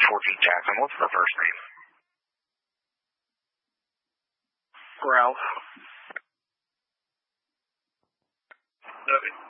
14 Jackson. What's the first name? Ralph. Debbie.